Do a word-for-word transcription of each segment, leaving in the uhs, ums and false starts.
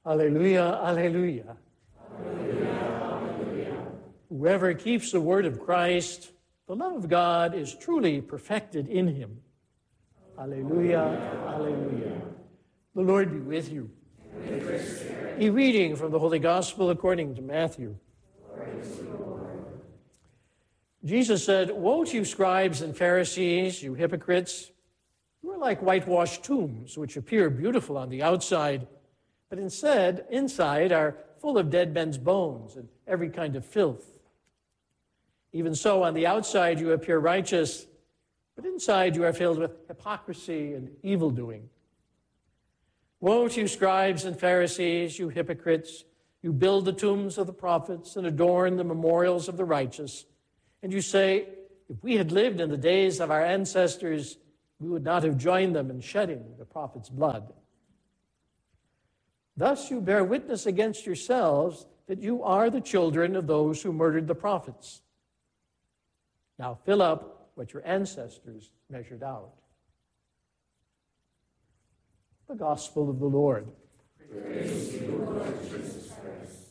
Alleluia, alleluia. Alleluia, alleluia. Whoever keeps the word of Christ, the love of God is truly perfected in him. Alleluia, alleluia. The Lord be with you. And with your spirit. A reading from the Holy Gospel according to Matthew. Glory to you, Lord. Jesus said, "Woe to you, scribes and Pharisees, you hypocrites! You are like whitewashed tombs, which appear beautiful on the outside, but instead, inside are full of dead men's bones and every kind of filth. Even so, on the outside you appear righteous, but inside you are filled with hypocrisy and evildoing. Woe to you, scribes and Pharisees, you hypocrites! You build the tombs of the prophets and adorn the memorials of the righteous, and you say, if we had lived in the days of our ancestors, we would not have joined them in shedding the prophets' blood. Thus you bear witness against yourselves that you are the children of those who murdered the prophets. Now fill up what your ancestors measured out." The Gospel of the Lord. Praise to you, Lord Jesus Christ.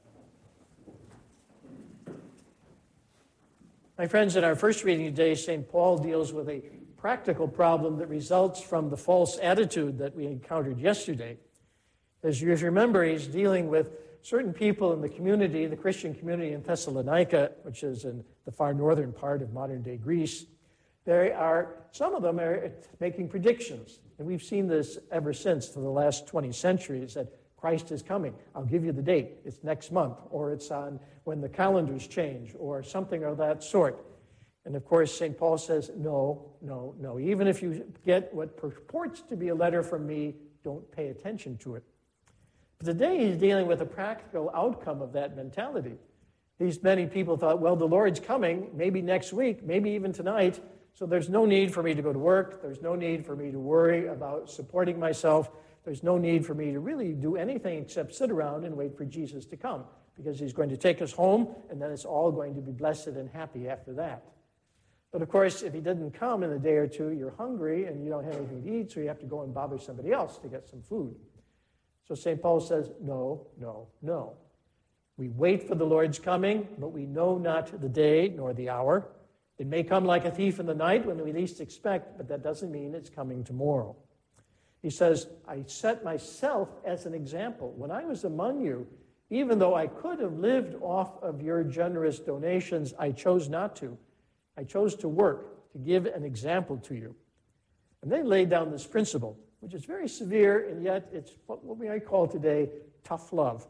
My friends, in our first reading today, Saint Paul deals with a practical problem that results from the false attitude that we encountered yesterday. As you remember, he's dealing with certain people in the community, the Christian community in Thessalonica, which is in the far northern part of modern-day Greece. There are, some of them are making predictions, and we've seen this ever since for the last twenty centuries, that Christ is coming. I'll give you the date. It's next month, or it's on when the calendars change, or something of that sort. And of course, Saint Paul says, no, no, no. Even if you get what purports to be a letter from me, don't pay attention to it. But today he's dealing with a practical outcome of that mentality. These many people thought, well, the Lord's coming, maybe next week, maybe even tonight, so there's no need for me to go to work. There's no need for me to worry about supporting myself. There's no need for me to really do anything except sit around and wait for Jesus to come, because he's going to take us home, and then it's all going to be blessed and happy after that. But of course, if he didn't come in a day or two, you're hungry and you don't have anything to eat, so you have to go and bother somebody else to get some food. So Saint Paul says, no, no, no. We wait for the Lord's coming, but we know not the day nor the hour. It may come like a thief in the night when we least expect, but that doesn't mean it's coming tomorrow. He says, I set myself as an example. When I was among you, even though I could have lived off of your generous donations, I chose not to. I chose to work, to give an example to you. And they laid down this principle, which is very severe, and yet it's what we might call today tough love.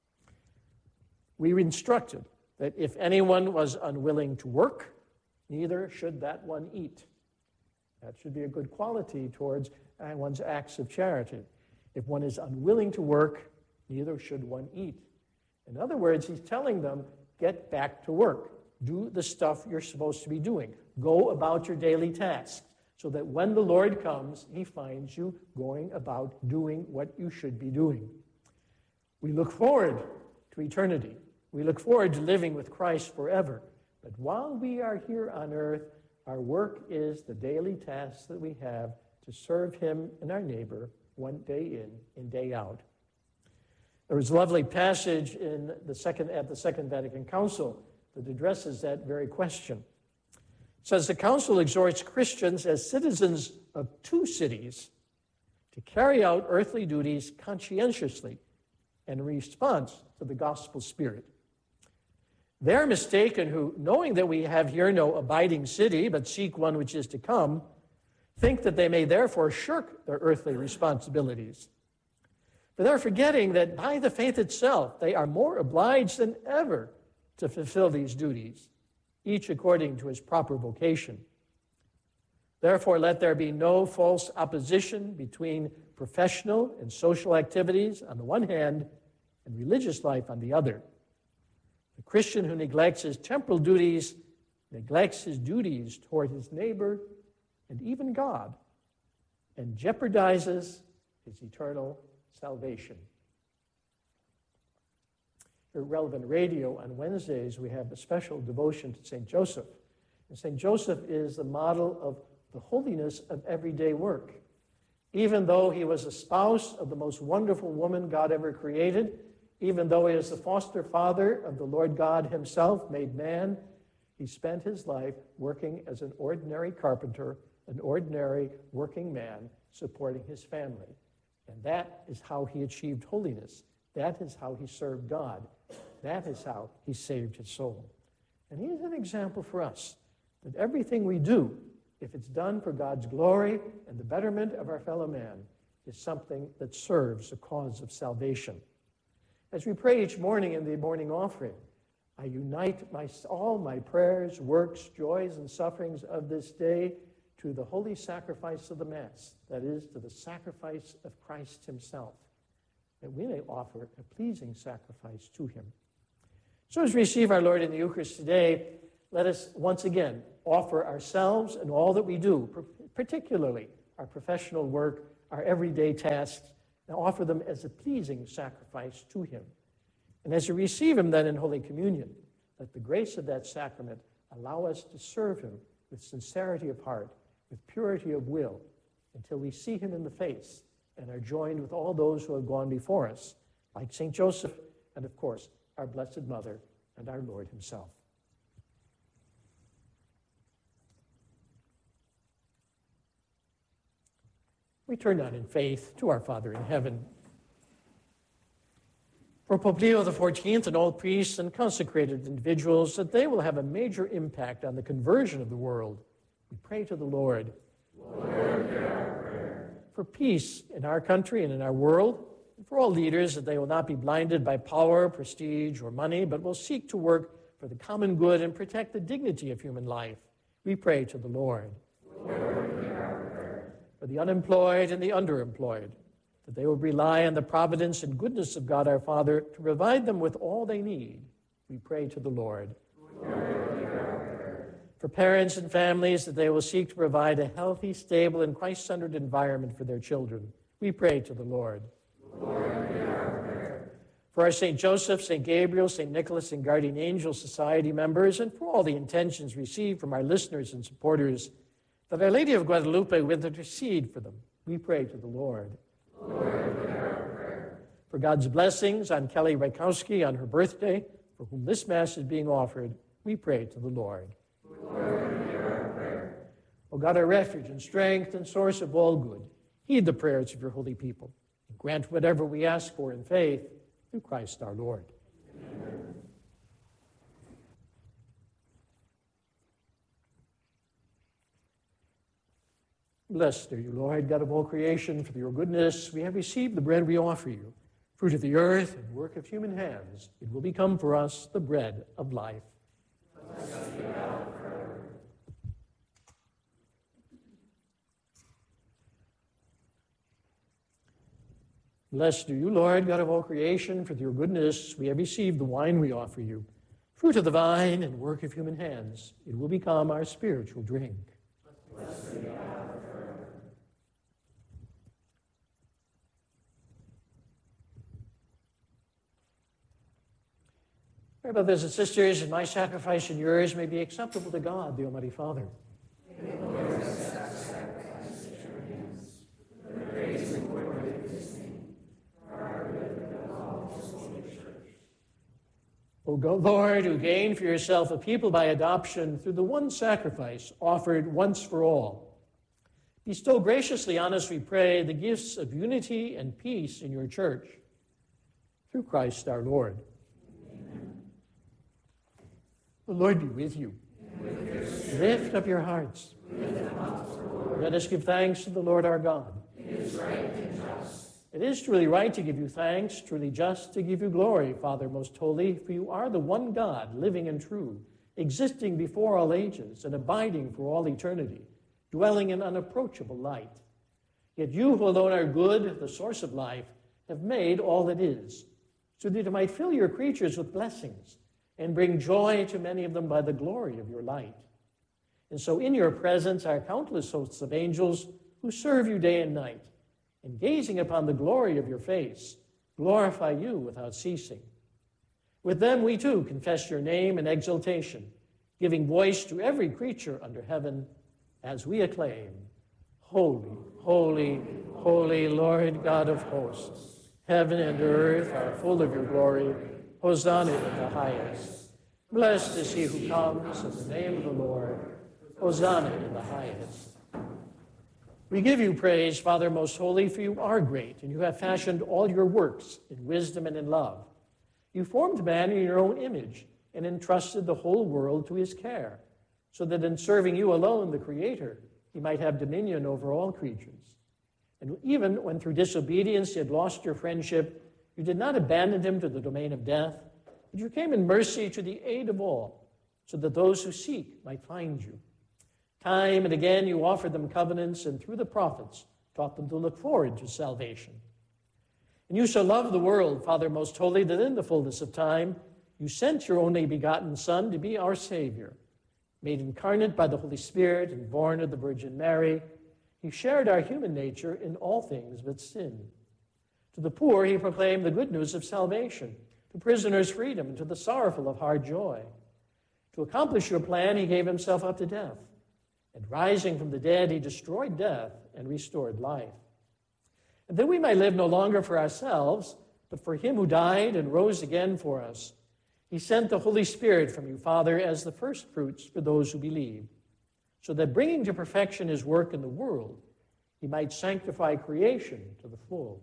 We were instructed that if anyone was unwilling to work, neither should that one eat. That should be a good quality towards one's acts of charity. If one is unwilling to work, neither should one eat. In other words, he's telling them, get back to work. Do the stuff you're supposed to be doing. Go about your daily tasks, so that when the Lord comes, he finds you going about doing what you should be doing. We look forward to eternity. We look forward to living with Christ forever. But while we are here on earth, our work is the daily tasks that we have to serve him and our neighbor one day in and day out. There was a lovely passage in the second, at the Second Vatican Council that addresses that very question. It says, the Council exhorts Christians as citizens of two cities to carry out earthly duties conscientiously and in response to the gospel spirit. They're mistaken who, knowing that we have here no abiding city, but seek one which is to come, think that they may therefore shirk their earthly responsibilities. But they're forgetting that by the faith itself, they are more obliged than ever to fulfill these duties, each according to his proper vocation. Therefore, let there be no false opposition between professional and social activities on the one hand and religious life on the other. The Christian who neglects his temporal duties neglects his duties toward his neighbor and even God, and jeopardizes his eternal salvation. Here at Relevant Radio on Wednesdays, we have a special devotion to Saint Joseph. And Saint Joseph is the model of the holiness of everyday work. Even though he was a spouse of the most wonderful woman God ever created, even though he is the foster father of the Lord God himself, made man, he spent his life working as an ordinary carpenter, an ordinary working man, supporting his family. And that is how he achieved holiness. That is how he served God. That is how he saved his soul. And he is an example for us that everything we do, if it's done for God's glory and the betterment of our fellow man, is something that serves the cause of salvation. As we pray each morning in the morning offering, I unite my, all my prayers, works, joys, and sufferings of this day to the holy sacrifice of the Mass, that is, to the sacrifice of Christ himself, that we may offer a pleasing sacrifice to him. So as we receive our Lord in the Eucharist today, let us once again offer ourselves and all that we do, particularly our professional work, our everyday tasks, and offer them as a pleasing sacrifice to him. And as we receive him then in Holy Communion, let the grace of that sacrament allow us to serve him with sincerity of heart, with purity of will, until we see him in the face and are joined with all those who have gone before us, like Saint Joseph and, of course, our Blessed Mother and our Lord himself. We turn on in faith to our Father in heaven. For Pope Leo the fourteenth and all priests and consecrated individuals, that they will have a major impact on the conversion of the world, we pray to the Lord. Lord, hear our prayer. For peace in our country and in our world, and for all leaders, that they will not be blinded by power, prestige, or money, but will seek to work for the common good and protect the dignity of human life, we pray to the Lord. Lord, hear our prayer. For the unemployed and the underemployed, that they will rely on the providence and goodness of God our Father to provide them with all they need, we pray to the Lord. Lord, hear our prayer. For parents and families, that they will seek to provide a healthy, stable, and Christ-centered environment for their children, we pray to the Lord. Lord, hear our prayer. For our Saint Joseph, Saint Gabriel, Saint Nicholas, and Guardian Angel Society members, and for all the intentions received from our listeners and supporters, that Our Lady of Guadalupe will intercede for them, we pray to the Lord. Lord, hear our prayer. For God's blessings on Kelly Rakowski on her birthday, for whom this Mass is being offered, we pray to the Lord. Lord, hear our prayer. O God, our refuge and strength and source of all good, heed the prayers of your holy people, and grant whatever we ask for in faith, through Christ our Lord. Amen. Blessed are you, Lord, God of all creation. For your goodness we have received the bread we offer you, fruit of the earth and work of human hands. It will become for us the bread of life. Blessed be God forever. Blessed are you, Lord, God of all creation. For your goodness we have received the wine we offer you, fruit of the vine and work of human hands. It will become our spiritual drink. Blessed be God forever. My brothers and sisters, and my sacrifice and yours may be acceptable to God, the Almighty Father. May the Lord accept the sacrifice at your hands, for the praise and glory of his name, for our good and of all his holy church. O God, Lord, who gained for yourself a people by adoption through the one sacrifice offered once for all, bestow graciously on us, we pray, the gifts of unity and peace in your church. Through Christ our Lord. Amen. The Lord be with you. And with your spirit, Lift up your hearts. lift them up to the Lord. Let us give thanks to the Lord our God. It is right and just. It is truly right to give you thanks, truly just to give you glory, Father most holy, for you are the one God, living and true, existing before all ages and abiding for all eternity, dwelling in unapproachable light. Yet you who alone are good, the source of life, have made all that is, so that you might fill your creatures with blessings and bring joy to many of them by the glory of your light. And so in your presence are countless hosts of angels who serve you day and night, and gazing upon the glory of your face, glorify you without ceasing. With them we too confess your name in exaltation, giving voice to every creature under heaven as we acclaim, Holy, holy, holy Lord God of hosts, heaven and earth are full of your glory. Hosanna in the highest. Blessed is he who comes in the name of the Lord. Hosanna in the highest. We give you praise, Father most holy, for you are great, and you have fashioned all your works in wisdom and in love. You formed man in your own image and entrusted the whole world to his care, so that in serving you alone, the Creator, he might have dominion over all creatures. And even when through disobedience he had lost your friendship, you did not abandon him to the domain of death, but you came in mercy to the aid of all, so that those who seek might find you. Time and again you offered them covenants, and through the prophets taught them to look forward to salvation. And you so loved the world, Father most holy, that in the fullness of time you sent your only begotten Son to be our Savior. Made incarnate by the Holy Spirit and born of the Virgin Mary, he shared our human nature in all things but sin. To the poor he proclaimed the good news of salvation, to prisoners freedom, and to the sorrowful of hard joy. To accomplish your plan, he gave himself up to death. And rising from the dead, he destroyed death and restored life. And that we might live no longer for ourselves, but for him who died and rose again for us, he sent the Holy Spirit from you, Father, as the first fruits for those who believe, so that bringing to perfection his work in the world, he might sanctify creation to the full.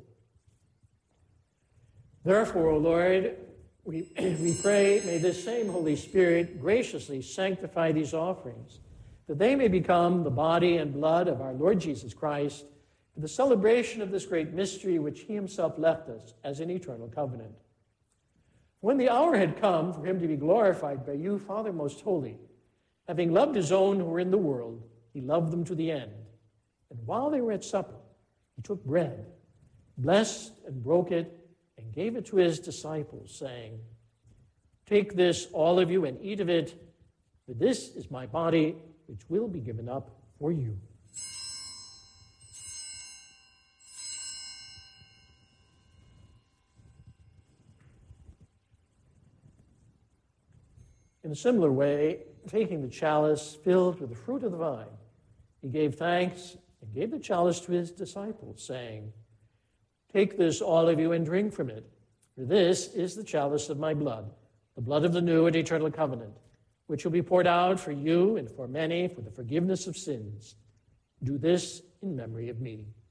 Therefore, O Lord, we, we pray, may this same Holy Spirit graciously sanctify these offerings, that they may become the body and blood of our Lord Jesus Christ, for the celebration of this great mystery which he himself left us as an eternal covenant. When the hour had come for him to be glorified by you, Father most holy, having loved his own who were in the world, he loved them to the end. And while they were at supper, he took bread, blessed and broke it, and gave it to his disciples, saying, "Take this, all of you, and eat of it, for this is my body, which will be given up for you." In a similar way, taking the chalice filled with the fruit of the vine, he gave thanks and gave the chalice to his disciples, saying, "Take this, all of you, and drink from it, for this is the chalice of my blood, the blood of the new and eternal covenant, which will be poured out for you and for many for the forgiveness of sins. Do this in memory of me."